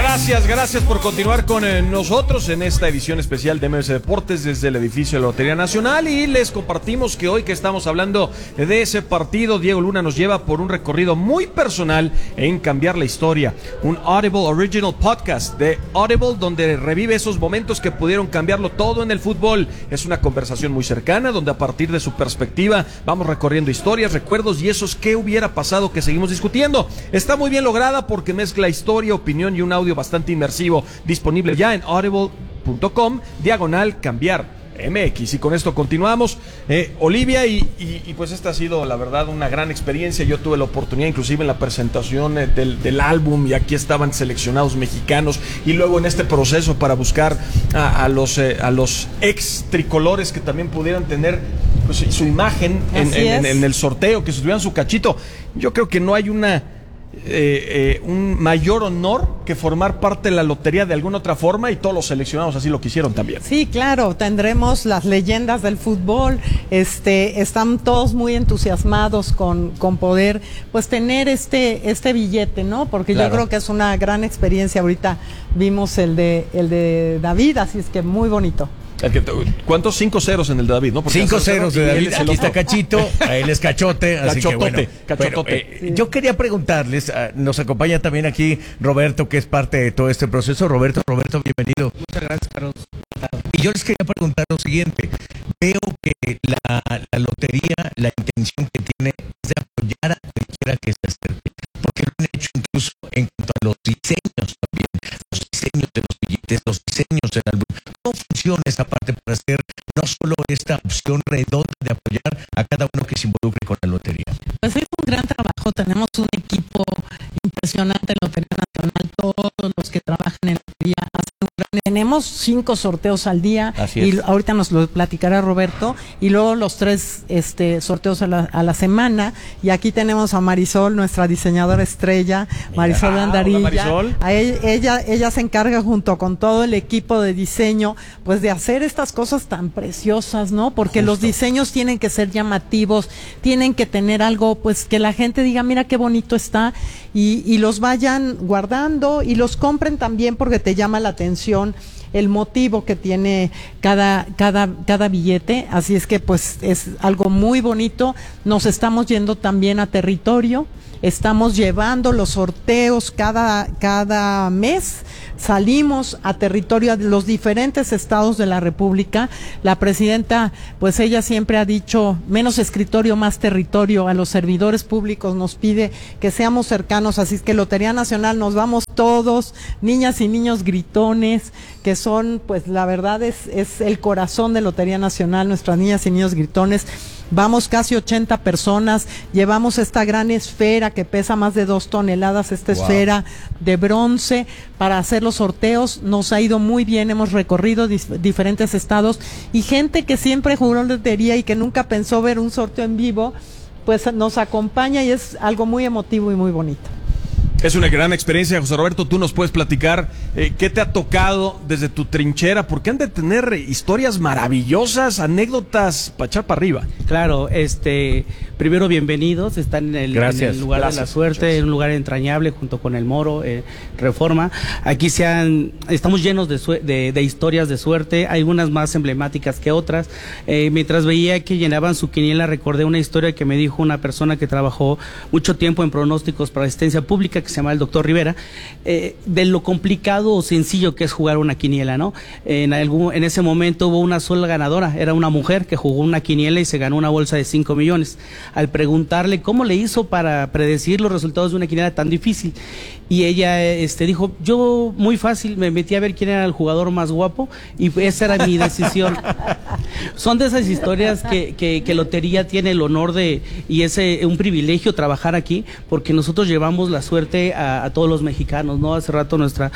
Gracias por continuar con nosotros en esta edición especial de MBS Deportes desde el edificio de la Lotería Nacional, y les compartimos que hoy que estamos hablando de ese partido, Diego Luna nos lleva por un recorrido muy personal en cambiar la historia, un Audible Original Podcast de Audible donde revive esos momentos que pudieron cambiarlo todo en el fútbol. Es una conversación muy cercana donde a partir de su perspectiva vamos recorriendo historias, recuerdos y esos qué hubiera pasado que seguimos discutiendo. Está muy bien lograda porque mezcla historia, opinión y un audio bastante inmersivo, disponible ya en audible.com/cambiar MX. Y con esto continuamos, Olivia, y pues esta ha sido la verdad una gran experiencia. Yo tuve la oportunidad inclusive en la presentación del álbum, y aquí estaban seleccionados mexicanos, y luego en este proceso para buscar a los ex tricolores que también pudieran tener pues, su imagen en el sorteo, que tuvieran su cachito. Yo creo que no hay un mayor honor que formar parte de la lotería de alguna otra forma, y todos los seleccionados así lo quisieron también. Sí, claro, tendremos las leyendas del fútbol, están todos muy entusiasmados con poder pues tener este billete, ¿no? Porque claro, yo creo que es una gran experiencia. Ahorita vimos el de David, así es que muy bonito. ¿Cuántos? 5 ceros en el de David, ¿no? 5 ceros de David, aquí está Cachito, él es Cachote, así que bueno. Cachotote. Pero, yo quería preguntarles, nos acompaña también aquí Roberto, que es parte de todo este proceso. Roberto, bienvenido. Muchas gracias, Carlos. Y yo les quería preguntar lo siguiente: veo que la lotería, la intención que tiene es de apoyar a quien quiera que se acerque, porque lo han hecho incluso en cuanto a los diseños también, los diseños de los billetes, los diseños del álbum. ¿Cómo funciona esa parte para hacer no solo esta opción redonda de apoyar a cada uno que se involucre con la lotería? Pues es un gran trabajo, tenemos un equipo impresionante en Lotería Nacional, todos los que trabajan en lotería hacen un gran... Tenemos 5 sorteos al día, y ahorita nos lo platicará Roberto, y luego los 3 sorteos a la semana, y aquí tenemos a Marisol, nuestra diseñadora estrella, Marisol Andarilla. Hola, Marisol. Ella se encarga junto con todo el equipo de diseño, pues de hacer estas cosas tan preciosas, ¿no? Porque los diseños tienen que ser llamativos, tienen que tener algo, pues que la gente diga, mira qué bonito está, y los vayan guardando y los compren también, porque te llama la atención el motivo que tiene cada billete. Así es que pues es algo muy bonito. Nos estamos yendo también a territorio, estamos llevando los sorteos cada mes, salimos a territorio de los diferentes estados de la República. La presidenta, pues ella siempre ha dicho, menos escritorio, más territorio. A los servidores públicos nos pide que seamos cercanos, así es que Lotería Nacional nos vamos todos, niñas y niños gritones, que son, pues la verdad es el corazón de Lotería Nacional, nuestras niñas y niños gritones. Vamos casi 80 personas, llevamos esta gran esfera que pesa más de 2 toneladas, esta esfera de bronce para hacer los sorteos. Nos ha ido muy bien, hemos recorrido diferentes estados, y gente que siempre jugó lotería y que nunca pensó ver un sorteo en vivo, pues nos acompaña, y es algo muy emotivo y muy bonito. Es una gran experiencia, José Roberto. Tú nos puedes platicar qué te ha tocado desde tu trinchera, porque han de tener historias maravillosas, anécdotas para echar para arriba. Claro, primero bienvenidos, están en el lugar de la suerte, en un lugar entrañable junto con el Moro, Reforma. Aquí estamos llenos de historias de suerte, hay unas más emblemáticas que otras. Mientras veía que llenaban su quiniela, recordé una historia que me dijo una persona que trabajó mucho tiempo en pronósticos para asistencia pública, que se llama el doctor Rivera, de lo complicado o sencillo que es jugar una quiniela, ¿no? En ese momento hubo una sola ganadora, era una mujer que jugó una quiniela y se ganó una bolsa de 5 millones. Al preguntarle cómo le hizo para predecir los resultados de una quiniela tan difícil, y ella dijo, yo muy fácil, me metí a ver quién era el jugador más guapo y esa era mi decisión. Son de esas historias que Lotería tiene el honor y es un privilegio trabajar aquí, porque nosotros llevamos la suerte a todos los mexicanos, ¿no? Hace rato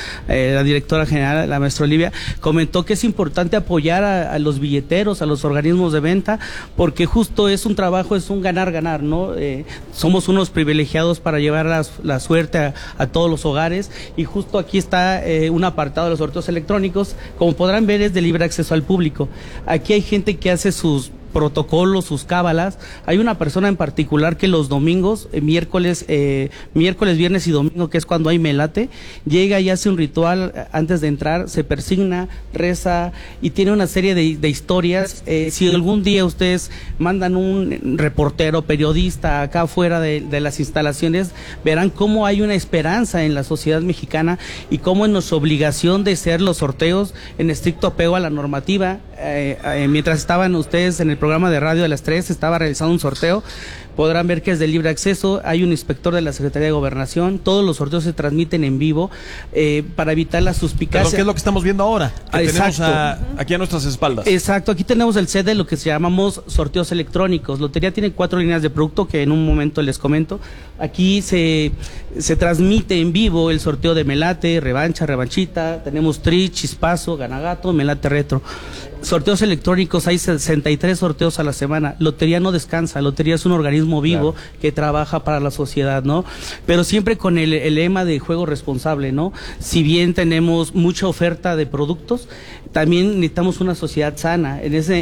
la directora general, la maestra Olivia, comentó que es importante apoyar a los billeteros, a los organismos de venta, porque justo es un trabajo, es un ganar-ganar, ¿no? Somos unos privilegiados para llevar la suerte a todos los hogares, y justo aquí está un apartado de los sorteos electrónicos. Como podrán ver, es de libre acceso al público. Aquí hay gente que hace sus protocolos, sus cábalas. Hay una persona en particular que los domingos, miércoles, viernes y domingo, que es cuando hay melate, llega y hace un ritual antes de entrar, se persigna, reza y tiene una serie de historias. Si algún día ustedes mandan un reportero, periodista acá afuera de las instalaciones, verán cómo hay una esperanza en la sociedad mexicana y cómo es nuestra obligación de hacer los sorteos en estricto apego a la normativa. Mientras estaban ustedes en el programa de radio de las 3, estaba realizando un sorteo. Podrán ver que es de libre acceso, hay un inspector de la Secretaría de Gobernación, todos los sorteos se transmiten en vivo para evitar la suspicacia. ¿Qué es lo que estamos viendo ahora? Que tenemos aquí a nuestras espaldas. Exacto, aquí tenemos el set de lo que se llamamos sorteos electrónicos. Lotería tiene 4 líneas de producto que en un momento les comento. Aquí se transmite en vivo el sorteo de melate, revancha, revanchita, tenemos tri, chispazo, ganagato, melate retro. Sorteos electrónicos, hay 63 sorteos a la semana. Lotería no descansa, Lotería es un organismo vivo, claro, que trabaja para la sociedad, ¿no? Pero siempre con el lema de juego responsable, ¿no? Si bien tenemos mucha oferta de productos, también necesitamos una sociedad sana.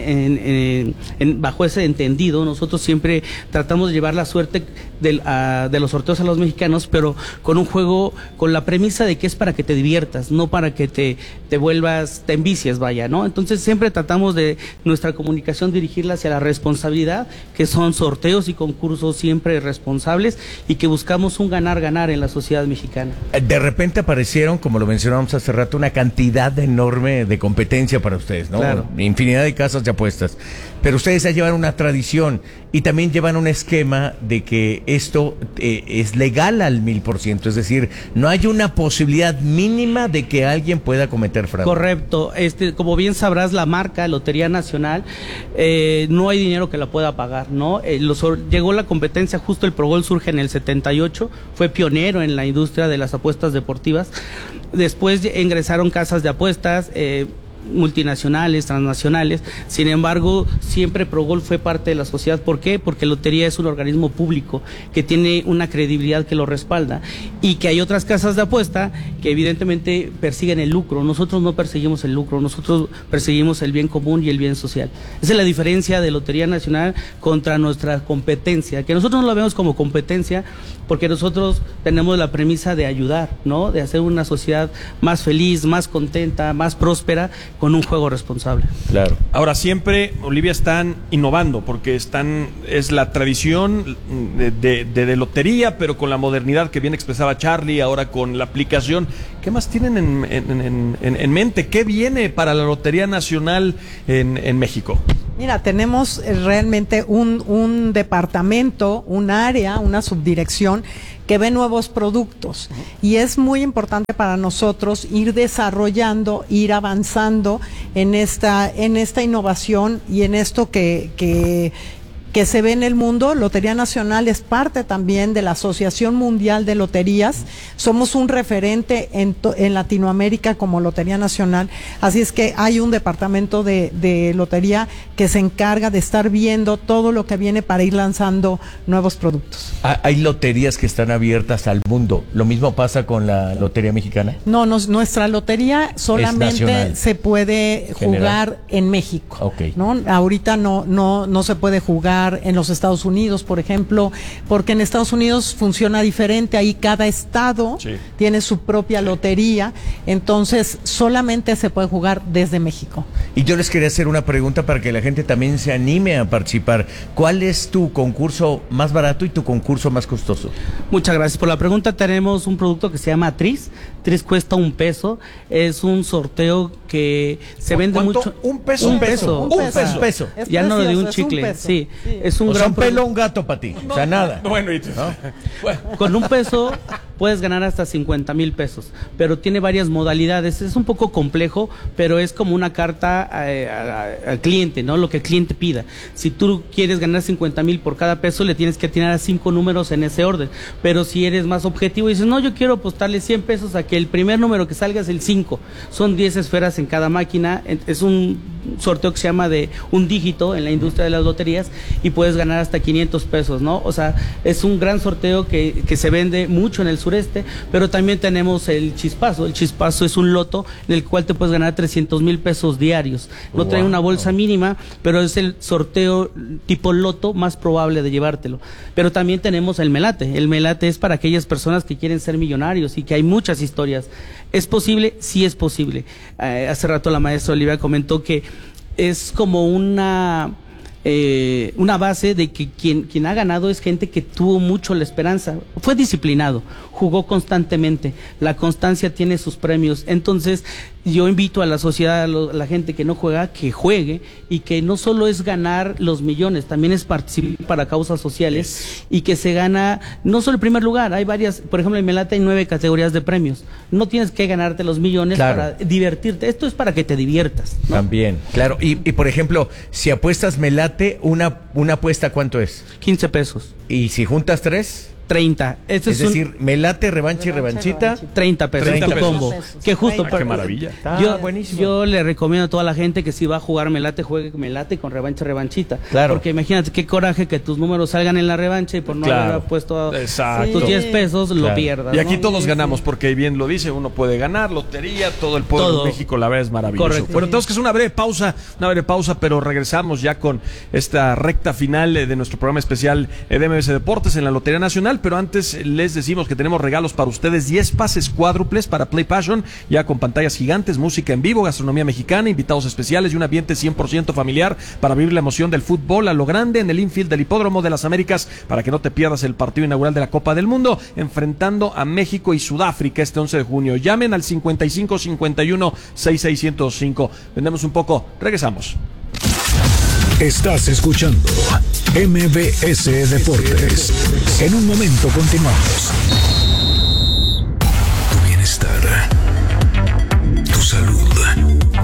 Bajo ese entendido, nosotros siempre tratamos de llevar la suerte de los sorteos a los mexicanos, pero con un juego, con la premisa de que es para que te diviertas, no para que te envicies, vaya, ¿no? Entonces siempre tratamos de nuestra comunicación dirigirla hacia la responsabilidad, que son sorteos y concursos siempre responsables y que buscamos un ganar-ganar en la sociedad mexicana. De repente aparecieron, como lo mencionábamos hace rato, una cantidad enorme de competencia para ustedes, ¿no? Claro. Infinidad de casas de apuestas. Pero ustedes ya llevan una tradición y también llevan un esquema de que esto es legal al 1000%, es decir, no hay una posibilidad mínima de que alguien pueda cometer fraude. Correcto, como bien sabrás, la marca Lotería Nacional, no hay dinero que la pueda pagar, ¿no? Llegó la competencia, justo el ProGol surge en el 78, fue pionero en la industria de las apuestas deportivas. Después ingresaron casas de apuestas, multinacionales, transnacionales. Sin embargo, siempre ProGol fue parte de la sociedad. ¿Por qué? Porque Lotería es un organismo público que tiene una credibilidad que lo respalda y que hay otras casas de apuesta que evidentemente persiguen el lucro. Nosotros no perseguimos el lucro, nosotros perseguimos el bien común y el bien social. Esa es la diferencia de Lotería Nacional contra nuestra competencia, que nosotros no la vemos como competencia porque nosotros tenemos la premisa de ayudar, ¿no? De hacer una sociedad más feliz, más contenta, más próspera, con un juego responsable. Claro. Ahora, siempre, Olivia, están innovando, porque es la tradición de lotería, pero con la modernidad que bien expresaba Charlie, ahora con la aplicación. ¿Qué más tienen en mente? ¿Qué viene para la Lotería Nacional en México? Mira, tenemos realmente un departamento, un área, una subdirección que ve nuevos productos, y es muy importante para nosotros ir desarrollando, ir avanzando en esta innovación y en esto que se ve en el mundo. Lotería Nacional es parte también de la Asociación Mundial de Loterías. Somos un referente en Latinoamérica como Lotería Nacional. Así es que hay un departamento de lotería que se encarga de estar viendo todo lo que viene para ir lanzando nuevos productos. ¿Hay loterías que están abiertas al mundo? ¿Lo mismo pasa con la Lotería Mexicana? No, nuestra lotería solamente se puede jugar en México. Okay. ¿No? Ahorita no se puede jugar en los Estados Unidos, por ejemplo, porque en Estados Unidos funciona diferente. Ahí cada estado tiene su propia lotería, entonces solamente se puede jugar desde México. Y yo les quería hacer una pregunta para que la gente también se anime a participar. ¿Cuál es tu concurso más barato y tu concurso más costoso? Muchas gracias por la pregunta. Tenemos un producto que se llama Tris. Tris cuesta $1. Es un sorteo que se vende mucho. Un peso. Un peso. Ya no lo de un chicle. Sí. Es un gran pelo un gato para ti. O sea, nada. Bueno, ¿no? Con $1 puedes ganar hasta 50,000 pesos, pero tiene varias modalidades. Es un poco complejo, pero es como una carta al cliente, ¿no? Lo que el cliente pida. Si tú quieres ganar 50,000 por cada peso, le tienes que atinar a 5 números en ese orden. Pero si eres más objetivo y dices, no, yo quiero apostarle 100 pesos a que el primer número que salga es el 5. Son 10 esferas en cada máquina. Es un sorteo que se llama de un dígito en la industria de las loterías y puedes ganar hasta 500 pesos, ¿no? O sea, es un gran sorteo que se vende mucho en el sureste, pero también tenemos el chispazo. El chispazo es un loto en el cual te puedes ganar 300,000 pesos diarios. No trae una bolsa mínima, pero es el sorteo tipo loto más probable de llevártelo. Pero también tenemos el melate. El melate es para aquellas personas que quieren ser millonarios y que hay muchas historias. ¿Es posible? Sí es posible. Hace rato la maestra Olivia comentó que es como una base de que quien ha ganado es gente que tuvo mucho la esperanza, fue disciplinado, jugó constantemente, la constancia tiene sus premios. Entonces yo invito a la sociedad, a la gente que no juega, que juegue, y que no solo es ganar los millones, también es participar para causas sociales, y que se gana no solo el primer lugar, hay varias, por ejemplo en Melate hay 9 categorías de premios, no tienes que ganarte los millones para divertirte, esto es para que te diviertas, ¿no? También, claro, y por ejemplo, si apuestas Melate, una apuesta, ¿cuánto es? 15 pesos. ¿Y si juntas 3? 30. Es decir, melate, revancha y revanchita. 30 pesos. 30 tu combo. Que justo. Qué maravilla. Yo le recomiendo a toda la gente que si va a jugar melate, juegue melate con revancha, revanchita. Claro. Porque imagínate qué coraje que tus números salgan en la revancha y por no haber puesto tus 10 pesos lo pierdas. Y aquí ¿no? todos ganamos, porque bien lo dice, uno puede ganar, lotería, todo el pueblo de México, la verdad es maravilloso. Correcto. Bueno, tenemos que hacer una breve pausa, pero regresamos ya con esta recta final de nuestro programa especial de MBS Deportes en la Lotería Nacional, pero antes les decimos que tenemos regalos para ustedes, 10 pases cuádruples para Play Passion, ya con pantallas gigantes, música en vivo, gastronomía mexicana, invitados especiales y un ambiente 100% familiar para vivir la emoción del fútbol a lo grande en el infield del Hipódromo de las Américas, para que no te pierdas el partido inaugural de la Copa del Mundo, enfrentando a México y Sudáfrica este 11 de junio. Llamen al 55 51 6605. Vendemos un poco, regresamos. Estás escuchando MBS Deportes. En un momento continuamos.